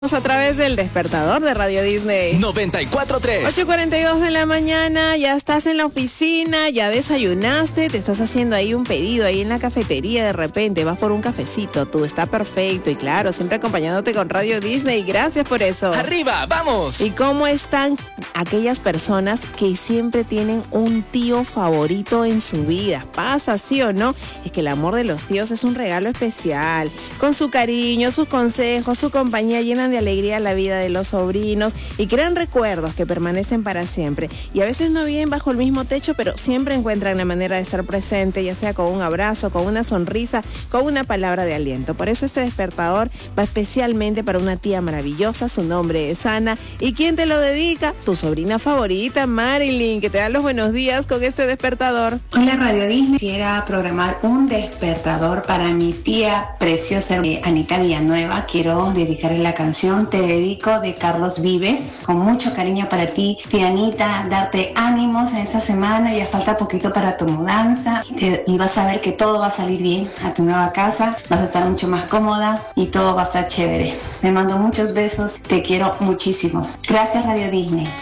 A través del despertador de Radio Disney 94.3. 8:42 de la mañana, ya estás en la oficina, ya desayunaste, te estás haciendo ahí un pedido ahí en la cafetería, de repente vas por un cafecito, tú está perfecto y claro, siempre acompañándote con Radio Disney, gracias por eso. ¡Arriba, vamos! ¿Y cómo están aquellas personas que siempre tienen un tío favorito en su vida? ¿Pasa, sí o no? Es que el amor de los tíos es un regalo especial, con su cariño, sus consejos, su compañía llenan de alegría la vida de los sobrinos y crean recuerdos que permanecen para siempre. Y a veces no viven bajo el mismo techo, pero siempre encuentran la manera de estar presente, ya sea con un abrazo, con una sonrisa, con una palabra de aliento. Por eso este despertador va especialmente para una tía maravillosa, su nombre es Ana. ¿Y quién te lo dedica? Tu sobrina favorita, Marilyn, que te da los buenos días con este despertador. Hola Radio Disney, quisiera programar un despertador para mi tía preciosa Anita Villanueva. Quiero dedicarle la canción Te dedico de Carlos Vives, con mucho cariño para ti, tía Anita, darte ánimos en esta semana, ya falta poquito para tu mudanza y vas a ver que todo va a salir bien a tu nueva casa, vas a estar mucho más cómoda y todo va a estar chévere. Te mando muchos besos, te quiero muchísimo. Gracias Radio Disney.